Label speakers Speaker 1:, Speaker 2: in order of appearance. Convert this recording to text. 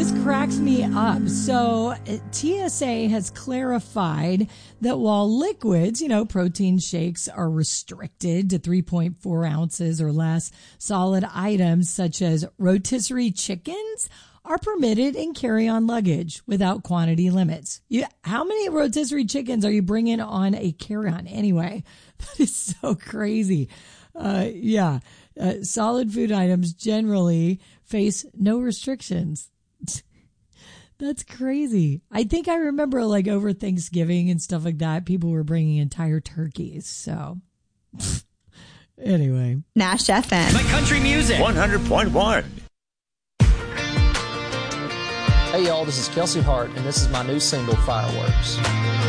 Speaker 1: just cracks me up. So TSA has clarified that while liquids, protein shakes are restricted to 3.4 ounces or less, solid items such as rotisserie chickens are permitted in carry-on luggage without quantity limits. How many rotisserie chickens are you bringing on a carry-on anyway? That is so crazy. Solid food items generally face no restrictions. That's crazy. I think I remember over Thanksgiving and stuff like that, people were bringing entire turkeys. So anyway.
Speaker 2: Nash FM.
Speaker 3: My country music.
Speaker 4: 100.1.
Speaker 5: Hey y'all, this is Kelsey Hart, and this is my new single, Fireworks.